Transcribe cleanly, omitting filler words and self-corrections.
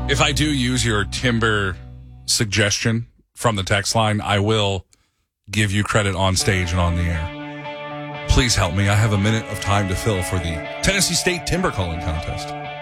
If I do use your timber suggestion from the text line, I will give you credit on stage and on the air. Please help me. I have a minute of time to fill for the Tennessee State Timber Calling Contest.